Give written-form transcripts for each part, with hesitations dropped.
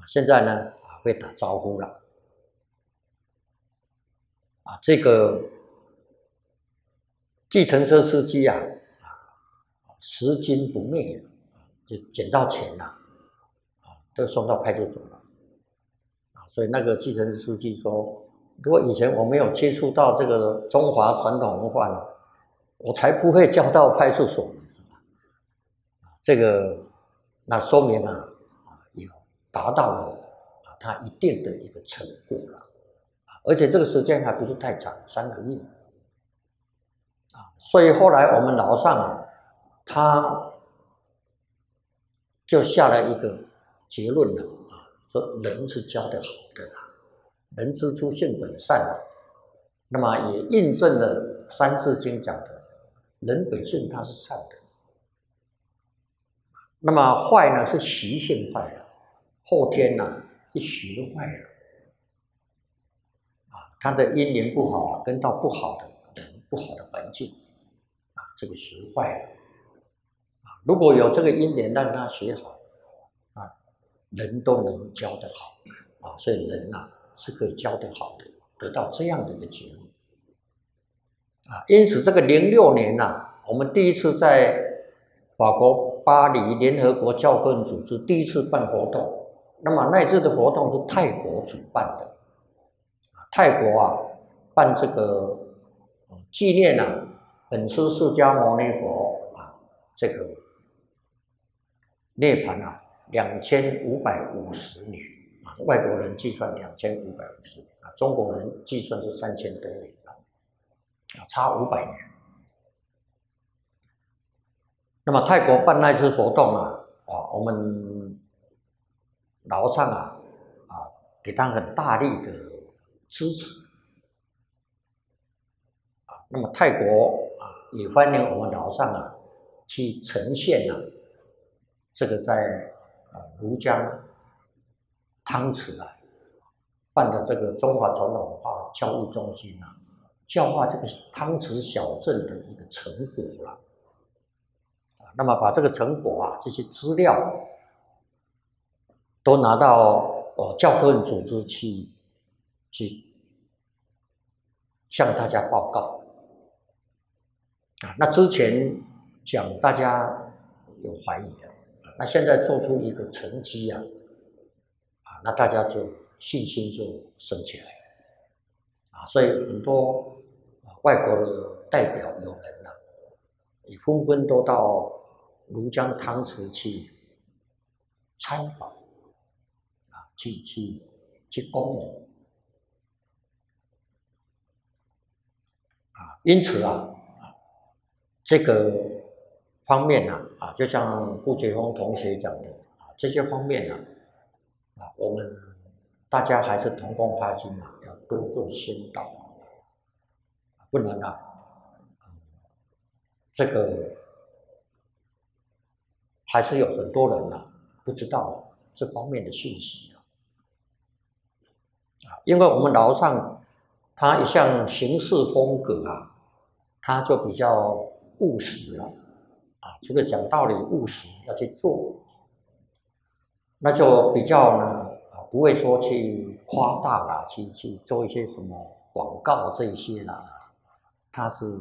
现在呢会打招呼了这个计程车司机拾金不昧，就捡到钱都送到派出所了所以那个计程车司机说，如果以前我没有接触到这个中华传统文化呢，我才不会交到派出所。这个那说明有达到了他一定的一个成果了而且这个时间还不是太长，3个月所以后来我们老上他就下了一个结论了说人是教得好的人之初性本善那么也印证了《三字经》讲的人本性他是善的，那么坏呢是习性坏了，后天是学坏了他的因缘不好跟到不好的人不好的环境这个学坏了如果有这个因缘让他学好人都能教得好所以人是可以教得好的，得到这样的一个结论因此这个06年我们第一次在法国巴黎联合国教科文组织第一次办活动，那么那一次的活动是泰国主办的泰国办这个纪念本师释迦牟尼佛这个涅槃2550年外国人计算2550年中国人计算是3000多年差500年。那么泰国办那次活动我们老上给他很大力的支持那么泰国也欢迎我们老上去呈现这个在庐江汤池办的这个中华传统文化教育中心教化这个汤池小镇的一个成果了那么把这个成果这些资料都拿到教科文组织去向大家报告那之前讲大家有怀疑那现在做出一个成绩那大家就信心就升起来所以很多外国的代表有人也纷纷都到庐江汤池去参访去公演因此这个方面就像顾杰峰同学讲的这些方面我们大家还是同工发心要多做宣导不能这个还是有很多人不知道这方面的讯息因为我们老上他一向行事风格他就比较务实了除了讲道理务实要去做那就比较不会说去夸大去做一些什么广告这一些他是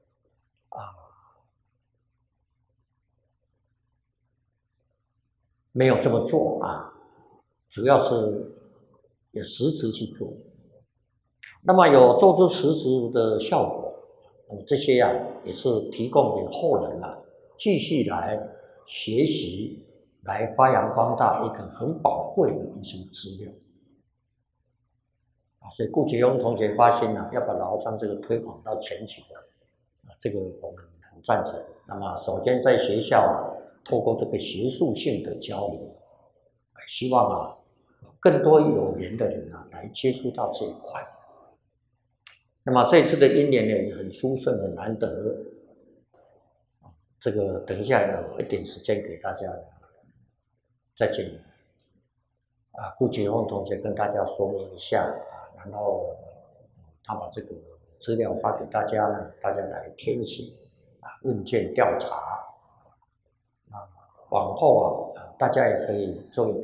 没有这么做主要是有实质去做那么有做出实质的效果那么这些也是提供给后人继续来学习来发扬光大一个很宝贵的一些资料所以顾杰峰同学发现要把劳商这个推广到全球这个我们很赞成那么首先在学校透过这个学术性的交流希望更多有缘的人来接触到这一块那么这次的因缘也很殊胜很难得这个等一下有一点时间给大家再见顾杰峰同学跟大家说明一下然后他把这个资料发给大家大家来填写问卷调查往后大家也可以做一个